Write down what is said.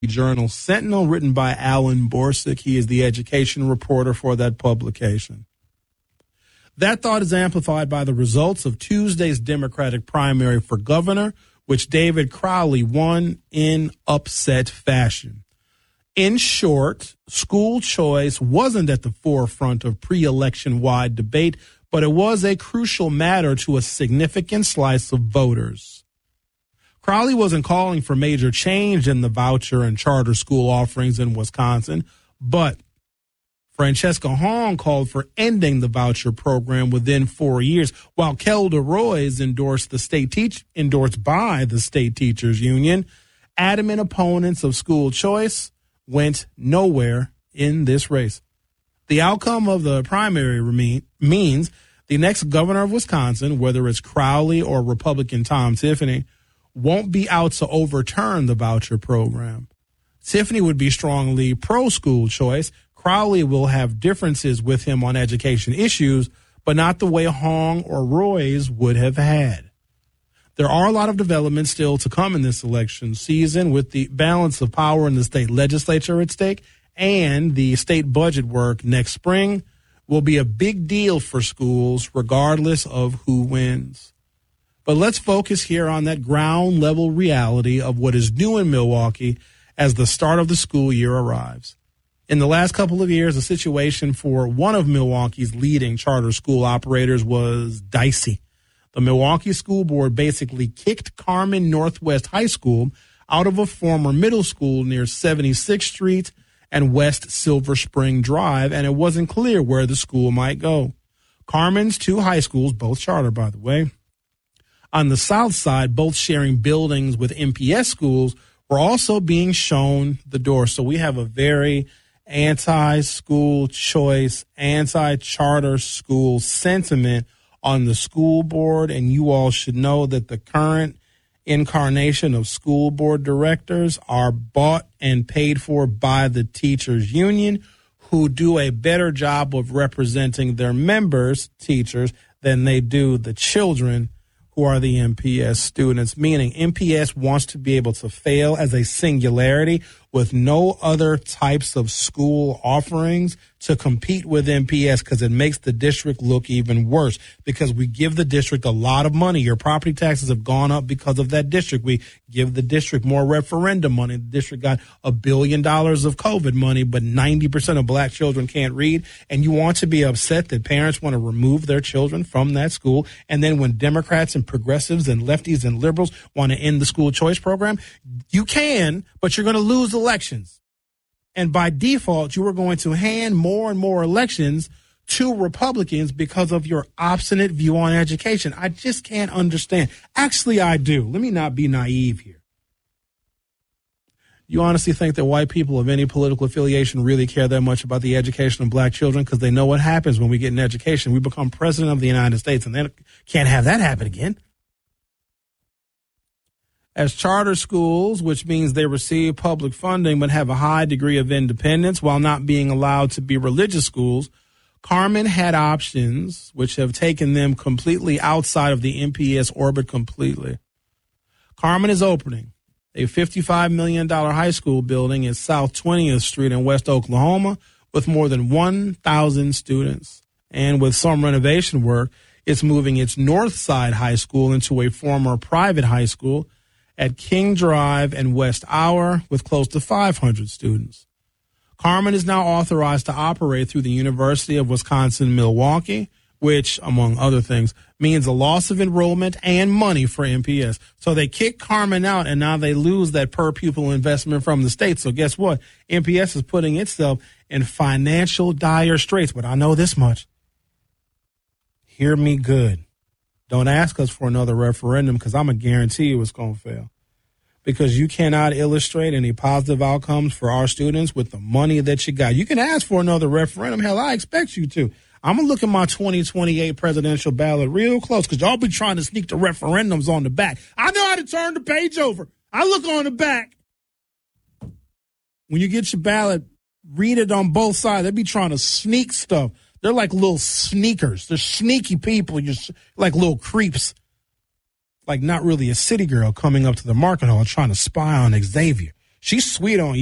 Journal Sentinel, written by Alan Borsick. He is the education reporter for that publication. That thought is amplified by the results of Tuesday's Democratic primary for governor, which David Crowley won in upset fashion. In short, school choice wasn't at the forefront of pre-election-wide debate, but it was a crucial matter to a significant slice of voters. Crowley wasn't calling for major change in the voucher and charter school offerings in Wisconsin, but Francesca Hong called for ending the voucher program within 4 years, while Kelda Roys, endorsed by the State Teachers Union. Adamant opponents of school choice went nowhere in this race. The outcome of the primary means the next governor of Wisconsin, whether it's Crowley or Republican Tom Tiffany, won't be out to overturn the voucher program. Tiffany would be strongly pro-school choice. Crowley will have differences with him on education issues, but not the way Hong or Roys would have had. There are a lot of developments still to come in this election season, with the balance of power in the state legislature at stake, and the state budget work next spring will be a big deal for schools regardless of who wins. But let's focus here on that ground level reality of what is new in Milwaukee as the start of the school year arrives. In the last couple of years, the situation for one of Milwaukee's leading charter school operators was dicey. The Milwaukee School Board basically kicked Carmen Northwest High School out of a former middle school near 76th Street and West Silver Spring Drive, and it wasn't clear where the school might go. Carmen's two high schools, both charter, by the way, on the south side, both sharing buildings with MPS schools, were also being shown the door. So we have a very anti-school choice, anti-charter school sentiment on the school board, and you all should know that the current incarnation of school board directors are bought and paid for by the teachers union, who do a better job of representing their members, teachers, than they do the children who are the MPS students, meaning MPS wants to be able to fail as a singularity with no other types of school offerings to compete with MPS, because it makes the district look even worse, because we give the district a lot of money. Your property taxes have gone up because of that district. We give the district more referendum money. The district got $1 billion of COVID money, but 90% of black children can't read. And you want to be upset that parents want to remove their children from that school. And then when Democrats and progressives and lefties and liberals want to end the school choice program, you can, but you're going to lose elections. And by default, you are going to hand more and more elections to Republicans because of your obstinate view on education. I just can't understand. Actually, I do. Let me not be naive here. You honestly think that white people of any political affiliation really care that much about the education of black children? Because they know what happens when we get an education. We become president of the United States, and they can't have that happen again. As charter schools, which means they receive public funding but have a high degree of independence while not being allowed to be religious schools, Carmen had options which have taken them completely outside of the MPS orbit completely. Carmen is opening a $55 million high school building in South 20th Street in West Oklahoma with more than 1,000 students. And with some renovation work, it's moving its North Side High School into a former private high school at King Drive and West Hour with close to 500 students. Carmen is now authorized to operate through the University of Wisconsin-Milwaukee, which, among other things, means a loss of enrollment and money for MPS. So they kick Carmen out, and now they lose that per-pupil investment from the state. So guess what? MPS is putting itself in financial dire straits. But I know this much. Hear me good. Don't ask us for another referendum, because I'm going to guarantee you it's going to fail. Because you cannot illustrate any positive outcomes for our students with the money that you got. You can ask for another referendum. Hell, I expect you to. I'm going to look at my 2028 presidential ballot real close, because y'all be trying to sneak the referendums on the back. I know how to turn the page over. I look on the back. When you get your ballot, read it on both sides. They be trying to sneak stuff. They're like little sneakers. They're sneaky people. You're like little creeps. Like not really a city girl coming up to the market hall trying to spy on Xavier. she's sweet on you.